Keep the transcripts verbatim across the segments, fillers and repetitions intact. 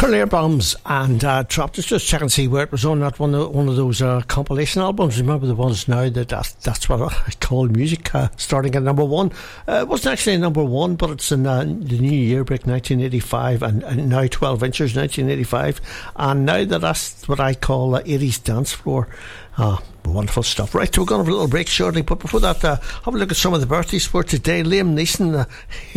Curly Bombs and uh, Drop. Just just check and see where it was on that one of, one of those uh, compilation albums. Remember the ones now that that's, that's what I call music, uh, starting at number one. Uh, it wasn't actually number one, but it's in uh, the new year break, nineteen eighty-five, and, and now twelve inches, nineteen eighty-five, and now that that's what I call uh, eighties dance floor. Ah, wonderful stuff. Right, so we're going to have a little break shortly, but before that, uh, have a look at some of the birthdays for today. Liam Neeson, uh,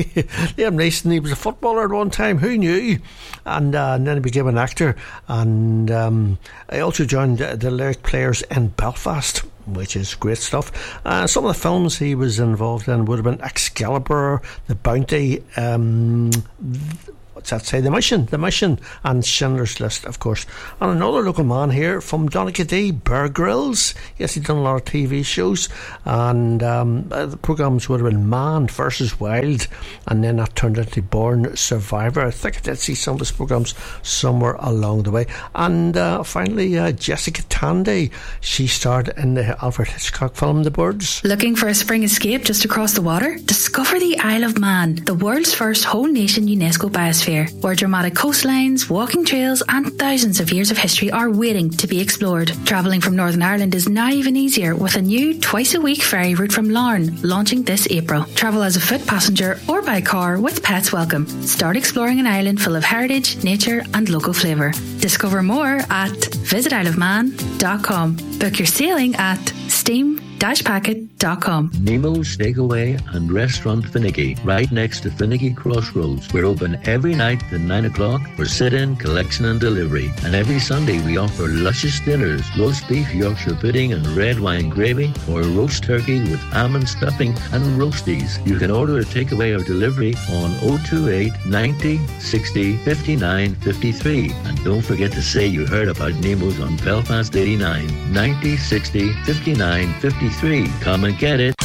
Liam Neeson, he was a footballer at one time, who knew? And, uh, and then he became an actor, and um, I also joined uh, the Lyric Players in Belfast, which is great stuff. Uh, some of the films he was involved in would have been Excalibur, The Bounty, um, what's that say? The Mission, The Mission, and Schindler's List, of course. And another local man here from Donaghadee, Bear Grylls. Yes, he'd done a lot of T V shows, and um, the programmes would have been Man versus Wild, and then that turned into Born Survivor. I think I did see some of his programmes somewhere along the way. And uh, finally, uh, Jessica Tandy. She starred in the Alfred Hitchcock film The Birds. Looking for a spring escape just across the water? Discover the Isle of Man, the world's first whole nation UNESCO biosphere, where dramatic coastlines, walking trails and thousands of years of history are waiting to be explored. Travelling from Northern Ireland is now even easier with a new twice-a-week ferry route from Larne launching this April. Travel as a foot passenger or by car with pets welcome. Start exploring an island full of heritage, nature and local flavour. Discover more at visit isle of man dot com. Book your sailing at steam dash packet dot com. Nemo's Takeaway and Restaurant Finnegy, right next to Finnegy Crossroads. We're open every night at nine o'clock for sit-in, collection and delivery. And every Sunday we offer luscious dinners, roast beef, Yorkshire pudding and red wine gravy, or roast turkey with almond stuffing and roasties. You can order a takeaway or delivery on oh two eight, ninety, sixty, fifty-nine, fifty-three. And don't forget to say you heard about Nemo's on Belfast eighty-nine, ninety, sixty, fifty-nine, fifty-three. Come and get it.